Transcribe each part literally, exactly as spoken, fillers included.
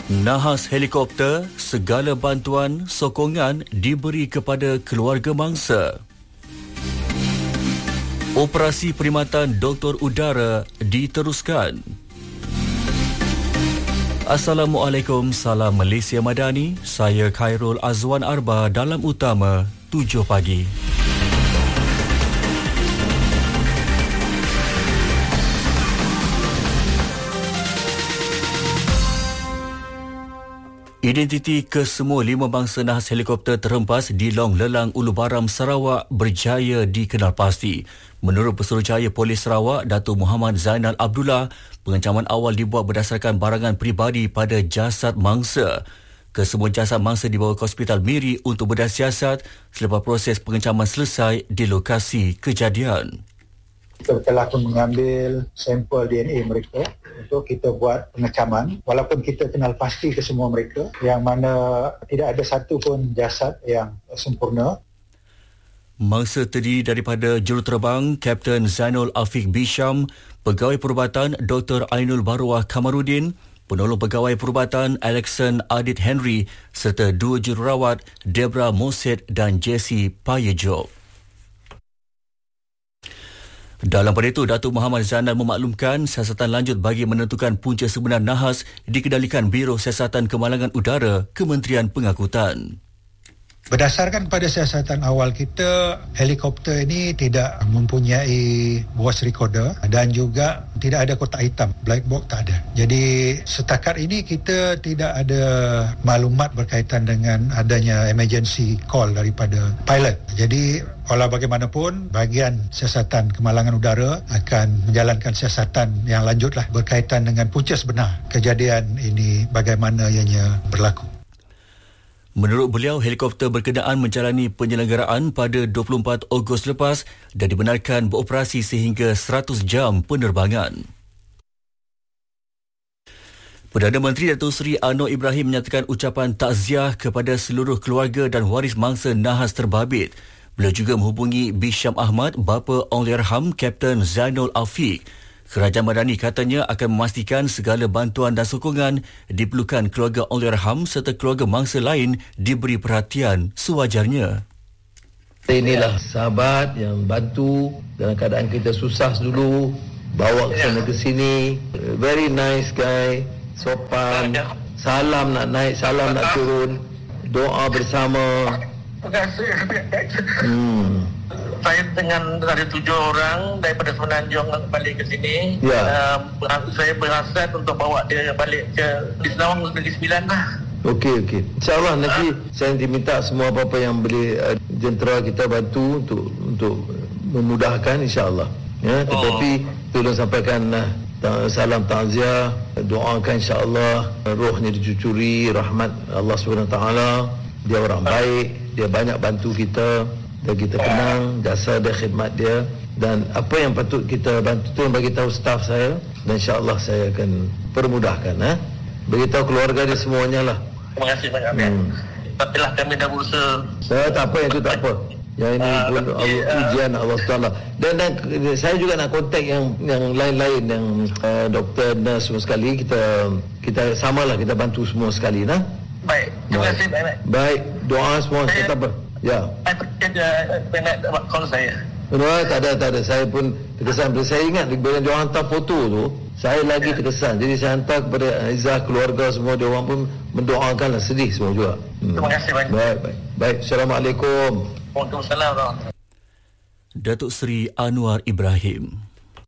Nahas helikopter, segala bantuan, sokongan diberi kepada keluarga mangsa. Operasi perkhidmatan doktor udara diteruskan. Assalamualaikum, salam Malaysia Madani. Saya Khairul Azwan Arba dalam Utama tujuh pagi. Identiti kesemua lima bangsa nahas helikopter terhempas di Long Lelang Ulu Baram, Sarawak berjaya dikenal pasti. Menurut Pesuruhjaya Polis Sarawak, Datuk Muhammad Zainal Abdullah, pengancaman awal dibuat berdasarkan barangan peribadi pada jasad mangsa. Kesemua jasad mangsa dibawa ke Hospital Miri untuk bedah siasat selepas proses pengencaman selesai di lokasi kejadian. Kita telah pun mengambil sampel D N A mereka untuk kita buat pengecaman, walaupun kita kenal pasti kesemua mereka, yang mana tidak ada satu pun jasad yang sempurna. Mangsa terdiri daripada juruterbang Kapten Zainul Afiq Bisham, Pegawai Perubatan Doktor Ainul Barwah Kamarudin, Penolong Pegawai Perubatan Alexan Adit Henry serta dua jururawat Debra Moset dan Jessie Payejo. Dalam pada itu, Datuk Muhammad Zainal memaklumkan siasatan lanjut bagi menentukan punca sebenar nahas dikendalikan Biro Siasatan Kemalangan Udara Kementerian Pengangkutan. Berdasarkan pada siasatan awal kita, helikopter ini tidak mempunyai voice recorder dan juga tidak ada kotak hitam, black box tak ada. Jadi setakat ini kita tidak ada maklumat berkaitan dengan adanya emergency call daripada pilot. Jadi walau bagaimanapun, bahagian siasatan kemalangan udara akan menjalankan siasatan yang lanjutlah berkaitan dengan punca sebenar kejadian ini bagaimana ianya berlaku. Menurut beliau, helikopter berkenaan menjalani penyelenggaraan pada dua puluh empat Ogos lepas dan dibenarkan beroperasi sehingga seratus jam penerbangan. Perdana Menteri Datuk Seri Anwar Ibrahim menyatakan ucapan takziah kepada seluruh keluarga dan waris mangsa nahas terbabit. Beliau juga menghubungi Bisham Ahmad, bapa Allahyarham Kapten Zainul Afiq. Kerajaan Madani katanya akan memastikan segala bantuan dan sokongan diperlukan keluarga Allahyarham serta keluarga mangsa lain diberi perhatian sewajarnya. Inilah sahabat yang bantu dalam keadaan kita susah dulu, bawa ke sana ke sini. Very nice guy, sopan. Salam nak naik, salam nak turun. Doa bersama. Terima kasih. Hmm. Saya dengan ada tujuh orang daripada Semenanjung balik ke sini. Ya. Uh, saya berhasrat untuk bawa dia balik ke di Senawang Negeri Sembilan lah. Okey, okey. InsyaAllah nanti uh. saya nanti minta semua apa-apa yang boleh uh, jentera kita bantu untuk untuk memudahkan insyaAllah. Ya, tetapi oh. tolong sampaikan uh, salam takziah, doakan insyaAllah rohnya dicucuri rahmat Allah subhanahu wa taala. Dia orang baik, dia banyak bantu kita. Dan kita kenang jasa dan khidmat dia, dan apa yang patut kita bantu tu bagi tahu staf saya, dan insya-Allah saya akan permudahkan. Ha? Beritahu keluarga dia semuanya lah. Terima kasih banyak. Hmm. Tapi lah kami dah berusaha. Saya tak apa, yang itu tak apa. Yang ini uh, pun Allah, uh, ujian Allah Taala. Dan, dan saya juga nak kontak yang yang lain-lain, yang uh, doktor, nurse semua sekali, kita kita samalah, kita bantu semua sekali. Nah. Baik. Terima kasih banyak. Baik, doa semua saya, tak apa. Ya. Saya nak buat call saya. No, tak ada, tak ada. Saya pun terkesan. Saya ingat bila dia orang hantar foto tu, saya lagi terkesan. Jadi saya hantar kepada Aizah, keluarga semua, dia orang pun mendoakanlah, sedih semua juga. Hmm. Terima kasih banyak. Baik, baik. Baik, Assalamualaikum. Waalaikumsalam. Datuk Seri Anwar Ibrahim.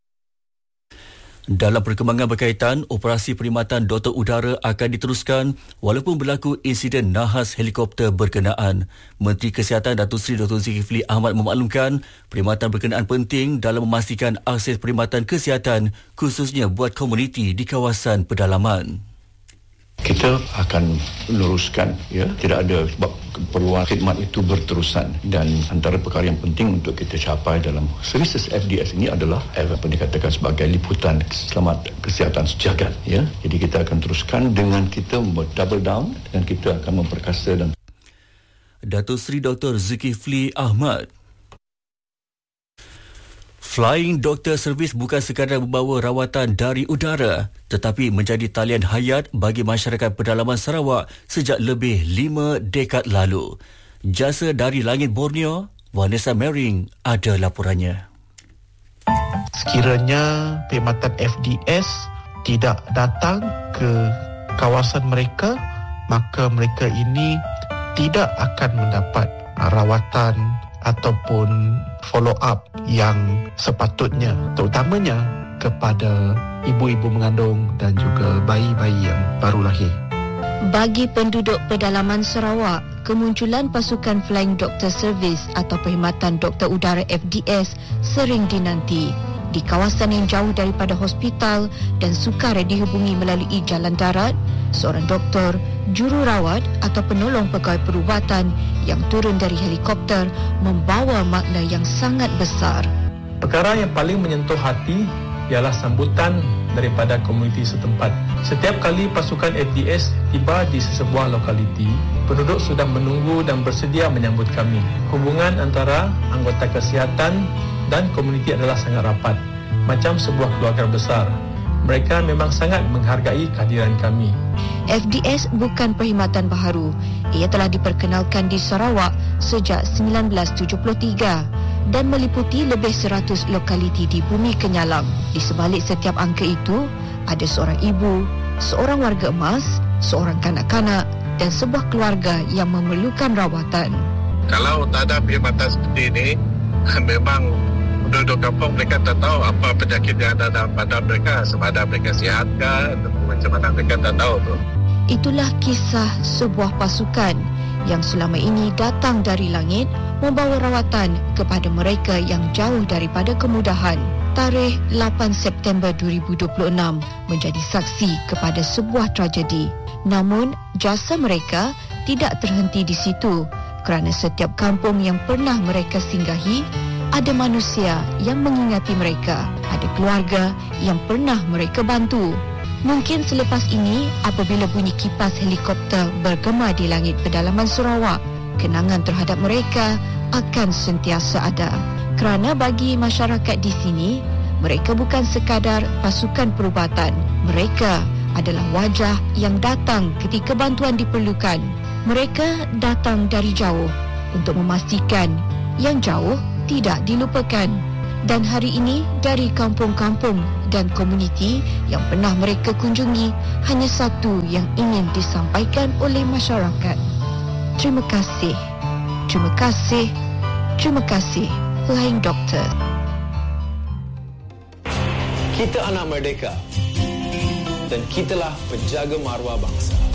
Dalam perkembangan berkaitan, operasi perkhidmatan doktor udara akan diteruskan walaupun berlaku insiden nahas helikopter berkenaan. Menteri Kesihatan Datuk Seri Doktor Zulkifli Ahmad memaklumkan perkhidmatan berkenaan penting dalam memastikan akses perkhidmatan kesihatan khususnya buat komuniti di kawasan pedalaman. Kita akan luruskan, ya, tidak ada sebab keperluan khidmat itu berterusan, dan antara perkara yang penting untuk kita capai dalam services F D S ini adalah apa yang dikatakan sebagai liputan selamat kesihatan sejagat, ya. Jadi kita akan teruskan dengan kita double down, dan kita akan memperkasa dan Datuk Seri Doktor Zulkifli Ahmad. Flying Doctor Service bukan sekadar membawa rawatan dari udara, tetapi menjadi talian hayat bagi masyarakat pedalaman Sarawak sejak lebih lima dekad lalu. Jasa dari Langit Borneo, Vanessa Mering ada laporannya. Sekiranya perkhidmatan F D S tidak datang ke kawasan mereka, maka mereka ini tidak akan mendapat rawatan ataupun follow up yang sepatutnya, terutamanya kepada ibu-ibu mengandung dan juga bayi-bayi yang baru lahir. Bagi penduduk pedalaman Sarawak, kemunculan pasukan Flying Doctor Service atau perkhidmatan doktor udara F D S sering dinanti. Di kawasan yang jauh daripada hospital dan sukar dihubungi melalui jalan darat, seorang doktor, jururawat atau penolong pegawai perubatan yang turun dari helikopter membawa makna yang sangat besar. Perkara yang paling menyentuh hati ialah sambutan daripada komuniti setempat. Setiap kali pasukan F D S tiba di sesebuah lokaliti, penduduk sudah menunggu dan bersedia menyambut kami. Hubungan antara anggota kesihatan dan komuniti adalah sangat rapat, macam sebuah keluarga besar. Mereka memang sangat menghargai kehadiran kami. F D S bukan perkhidmatan baharu. Ia telah diperkenalkan di Sarawak sejak sembilan belas tujuh puluh tiga dan meliputi lebih seratus lokaliti di Bumi Kenyalang. Di sebalik setiap angka itu, ada seorang ibu, seorang warga emas, seorang kanak-kanak dan sebuah keluarga yang memerlukan rawatan. Kalau tak ada perkhidmatan seperti ini, memang penduduk kampung mereka tak tahu apa penyakit yang ada dalam badan mereka, sama ada mereka sihat ke, macam mana mereka tak tahu tu. Itulah kisah sebuah pasukan yang selama ini datang dari langit membawa rawatan kepada mereka yang jauh daripada kemudahan. Tarikh lapan September dua ribu dua puluh enam menjadi saksi kepada sebuah tragedi. Namun, jasa mereka tidak terhenti di situ kerana setiap kampung yang pernah mereka singgahi ada manusia yang mengingati mereka, ada keluarga yang pernah mereka bantu. Mungkin selepas ini, apabila bunyi kipas helikopter bergema di langit pedalaman Sarawak, kenangan terhadap mereka akan sentiasa ada. Kerana bagi masyarakat di sini, mereka bukan sekadar pasukan perubatan. Mereka adalah wajah yang datang ketika bantuan diperlukan. Mereka datang dari jauh untuk memastikan yang jauh tidak dilupakan. Dan hari ini, dari kampung-kampung dan komuniti yang pernah mereka kunjungi, hanya satu yang ingin disampaikan oleh masyarakat. Terima kasih. Terima kasih. Terima kasih, Flying Doctor. Kita anak merdeka dan kitalah penjaga maruah bangsa.